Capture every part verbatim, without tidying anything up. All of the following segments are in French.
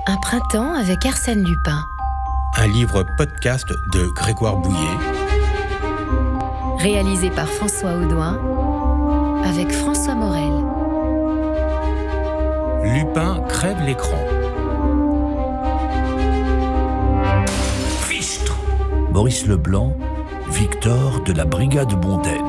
Un printemps avec Arsène Lupin. Un livre podcast de Grégoire Bouillet. Réalisé par François Audouin avec François Morel. Lupin crève l'écran. Fichtre. Maurice Leblanc, Victor de la brigade Bondaine.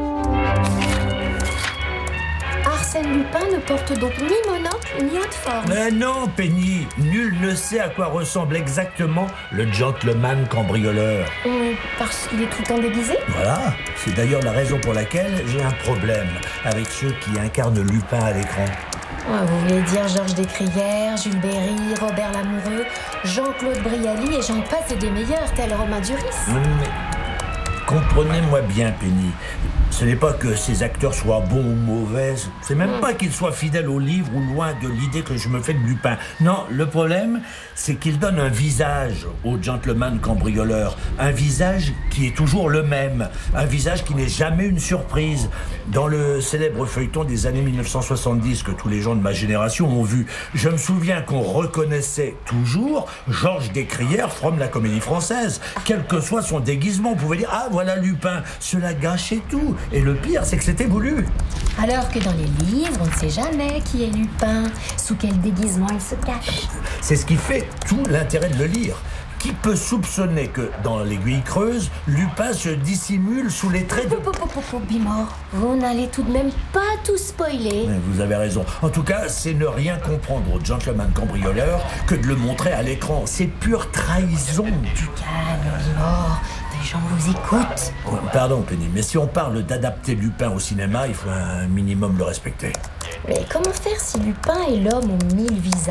Arsène Lupin ne porte donc ni monocle ni haute forme. Mais non, Penny, nul ne sait à quoi ressemble exactement le gentleman cambrioleur. Hum, parce qu'il est tout le temps déguisé. Voilà, c'est d'ailleurs la raison pour laquelle j'ai un problème avec ceux qui incarnent Lupin à l'écran. Ah, vous voulez dire Georges Descrières, Jules Berry, Robert Lamoureux, Jean-Claude Brialy et j'en passe et des meilleurs, tel Romain Duris. Mais comprenez-moi bien, Penny. Ce n'est pas que ces acteurs soient bons ou mauvais, c'est même mmh. pas qu'ils soient fidèles au livre ou loin de l'idée que je me fais de Lupin. Non, le problème, c'est qu'ils donnent un visage au gentleman cambrioleur. Un visage qui est toujours le même. Un visage qui n'est jamais une surprise. Dans le célèbre feuilleton des années mille neuf cent soixante-dix que tous les gens de ma génération ont vu, je me souviens qu'on reconnaissait toujours Georges Descrières from la Comédie Française. Quel que soit son déguisement, on pouvait dire « Ah, voilà Lupin !» Cela gâchait tout. Et le pire, c'est que c'était voulu. Alors que dans les livres, on ne sait jamais qui est Lupin, sous quel déguisement il se cache. C'est ce qui fait tout l'intérêt de le lire. Qui peut soupçonner que, dans l'Aiguille creuse, Lupin se dissimule sous les traits de... Bimor, vous n'allez tout de même pas tout spoiler. Mais vous avez raison. En tout cas, c'est ne rien comprendre au gentleman cambrioleur que de le montrer à l'écran. C'est pure trahison. Du calme, Bimor. Les gens vous écoutent. Oh, pardon, Penny, mais si on parle d'adapter Lupin au cinéma, il faut un minimum le respecter. Mais comment faire si Lupin est l'homme aux mille visages ?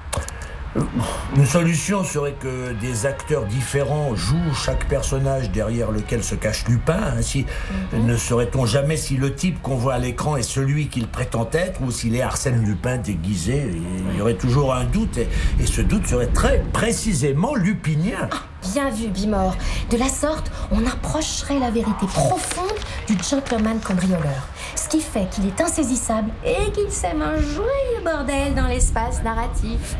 Une solution serait que des acteurs différents jouent chaque personnage derrière lequel se cache Lupin. Ainsi, mm-hmm. ne saurait-on jamais si le type qu'on voit à l'écran est celui qu'il prétend être ou s'il est Arsène Lupin déguisé. Il y aurait toujours un doute et, et ce doute serait très précisément lupinien. Ah, bien vu, Bimor. De la sorte, on approcherait la vérité profonde du gentleman cambrioleur. Ce qui fait qu'il est insaisissable et qu'il sème un joyeux bordel dans l'espace narratif.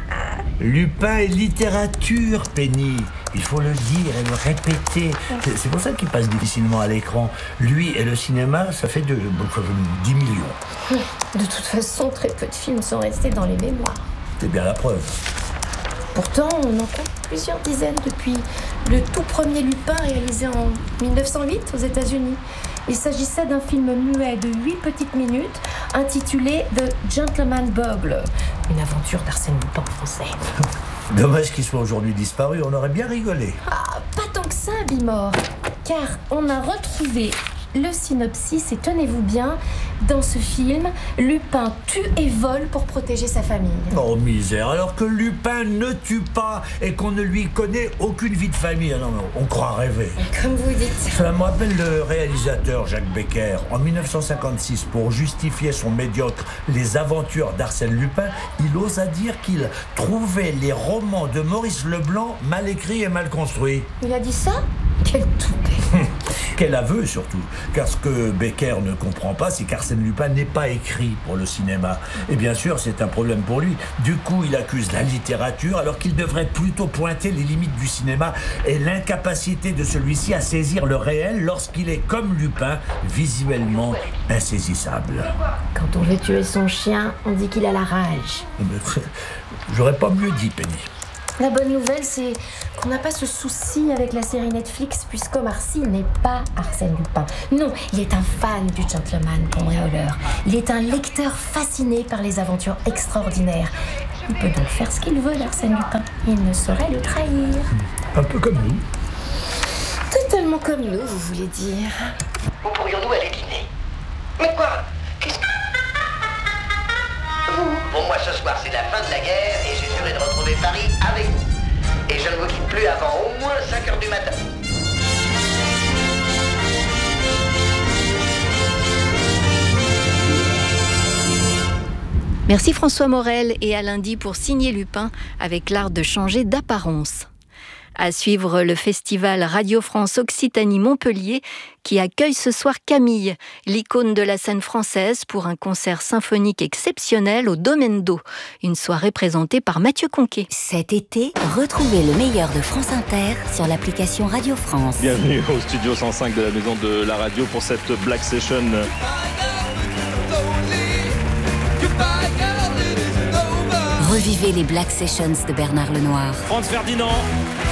Lupin est littérature, Penny. Il faut le dire et le répéter. C'est, c'est pour ça qu'il passe difficilement à l'écran. Lui et le cinéma, ça fait de, dix millions. De toute façon, très peu de films sont restés dans les mémoires. C'est bien la preuve. Pourtant, on en compte plusieurs dizaines depuis le tout premier Lupin réalisé en mille neuf cent huit aux États-Unis. Il s'agissait d'un film muet de huit petites minutes intitulé The Gentleman Burglar, une aventure d'Arsène Lupin en français. Dommage qu'il soit aujourd'hui disparu, on aurait bien rigolé. Ah, pas tant que ça, Bimor, car on a retrouvé le synopsis, et tenez-vous bien, dans ce film, Lupin tue et vole pour protéger sa famille. Oh misère, alors que Lupin ne tue pas et qu'on ne lui connaît aucune vie de famille. Non, non, on croit rêver. Comme vous dites. Cela me rappelle le réalisateur Jacques Becker. En mille neuf cent cinquante-six, pour justifier son médiocre Les aventures d'Arsène Lupin, il osa dire qu'il trouvait les romans de Maurice Leblanc mal écrits et mal construits. Il a dit ça ? Quel toupet. Quel aveu surtout, car ce que Becker ne comprend pas, c'est qu'Arsène Lupin n'est pas écrit pour le cinéma. Et bien sûr, c'est un problème pour lui. Du coup, il accuse la littérature, alors qu'il devrait plutôt pointer les limites du cinéma et l'incapacité de celui-ci à saisir le réel lorsqu'il est, comme Lupin, visuellement insaisissable. Quand on veut tuer son chien, on dit qu'il a la rage. J'aurais pas mieux dit, Penny. La bonne nouvelle, c'est qu'on n'a pas ce souci avec la série Netflix, puisqu'Omar Sy n'est pas Arsène Lupin. Non, il est un fan du gentleman cambrioleur. Il est un lecteur fasciné par les aventures extraordinaires. Il peut donc faire ce qu'il veut d'Arsène Lupin. Il ne saurait le trahir. Un peu comme nous. Totalement comme nous, vous voulez dire. Où pourrions-nous aller dîner ? Mais quoi ? Qu'est-ce que... Pour moi, ce soir, c'est la fin de la guerre et j'ai juré de retrouver Paris avec vous. Et je ne vous quitte plus avant au moins cinq heures du matin. Merci François Morel et à lundi pour signer Lupin avec l'art de changer d'apparence. À suivre le festival Radio France Occitanie Montpellier qui accueille ce soir Camille, l'icône de la scène française, pour un concert symphonique exceptionnel au Domaine d'Eau. Une soirée présentée par Mathieu Conquet. Cet été, retrouvez le meilleur de France Inter sur l'application Radio France. Bienvenue au studio cent cinq de la Maison de la Radio pour cette Black Session. Revivez les Black Sessions de Bernard Lenoir. Franz Ferdinand.